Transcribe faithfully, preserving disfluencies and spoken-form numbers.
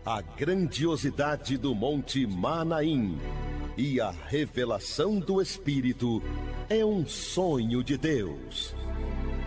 a grandiosidade do Monte Manaim e a revelação do Espírito é um sonho de Deus.